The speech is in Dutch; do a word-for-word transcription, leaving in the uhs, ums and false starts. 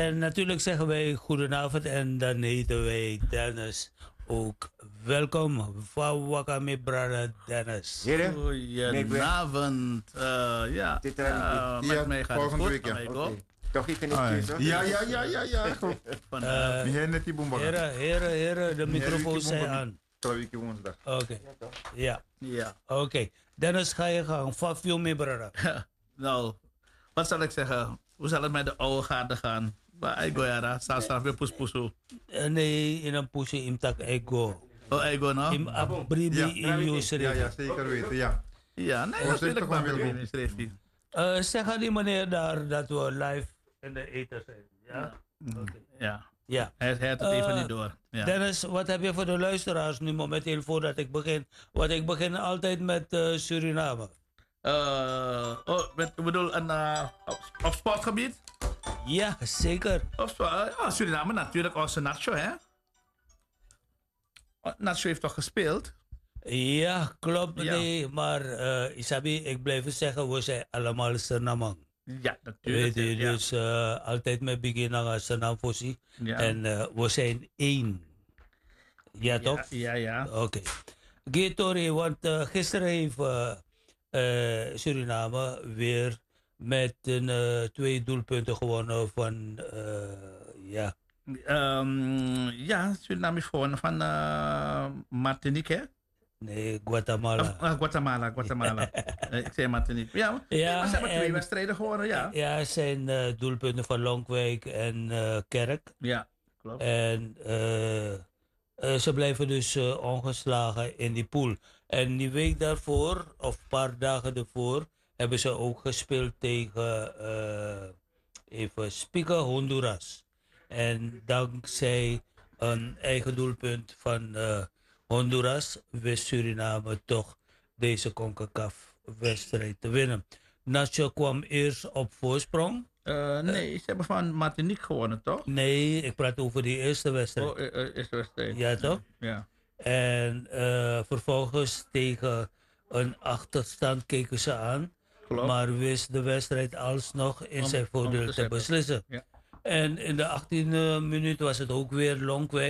En natuurlijk zeggen wij goedenavond en dan heten wij Dennis ook welkom. Wawakami brother Dennis. Heren, Goedenavond. Uh, ja, Dit, uh, uh, met ja, mij gaat het volgende goed. week, ja. Met mij oké. ook. Toch ik een Ah, excuus, hoor. ja, ja, ja, ja, ja. Van, Eh, uh, Niet net die boemba. Heren, heren, heren, de microfoon zijn aan. Trawiki woensdag. Oké, ja, ja. oké. Dennis, ga je gang. Fafio me brother. Nou, wat zal ik zeggen? Hoe zal het met de oude garde gaan? Maar ik ga ja, sta straks weer poespoeso. Eh, Nee, in een pusje im tak ego. Oh, ik ga nou? Im abribi Ja, in Ja, Yusri. ja, zeker weten, ja. Ja, nee, Oh, natuurlijk zit toch maar wel weer goed. een schriftje. Eh, zeg aan die meneer daar dat we live in de ether zijn. Ja? Oké. Ja, Ja. hij hij heeft het even Eh, niet door. Ja. Dennis, wat heb je voor de luisteraars nu momenteel voordat ik begin? Want ik begin altijd met eh, Suriname. Uh, oh, met, ik bedoel, een, uh, op, op sportgebied? Ja, zeker. Op, spo- uh, ja, Suriname natuurlijk, onze Nacho, hè? Oh, Nacho heeft toch gespeeld? Ja, klopt. Ja. Nee, maar eh Isabi, ik blijf zeggen, we zijn allemaal Surinamang. Ja, natuurlijk. Weet je, ja. dus eh, altijd met beginnen als Suriname voorzien. Ja. En eh, we zijn één. Ja, toch? Ja, ja. ja. Oké. Gatorade, want eh, gisteren heeft eh, eh, Suriname weer met een, eh, twee doelpunten gewonnen van, eh, ja, Ehm, ja, Suriname is gewonnen van uh, Martinique, hè? nee, Guatemala. Of, uh, Guatemala, Guatemala. Eh, ik zei Martinique. Ja, Ja, ja maar ze hebben twee en- wedstrijden gewonnen, ja. Ja, het zijn eh, doelpunten van Lonkwijk en eh, Kerk. Ja, klopt. En eh, eh, ze blijven dus eh, ongeslagen in die pool. En die week daarvoor, of een paar dagen daarvoor, hebben ze ook gespeeld tegen, eh, even spieken, Honduras. En dankzij een eigen doelpunt van eh, Honduras wist Suriname toch deze CONCACAF-wedstrijd te winnen. Nacho kwam eerst op voorsprong. Uh, nee, ze hebben van Martinique gewonnen, toch? Nee, ik praat over die eerste wedstrijd. Oh, uh, uh, is de wedstrijd. Ja, toch? Ja. En eh, vervolgens tegen een achterstand keken ze aan. Klopt. Maar wist de wedstrijd alsnog in Om- zijn om voordeel te te zetten. beslissen. Ja. En in de achttiende minuut was het ook weer Lonkwijk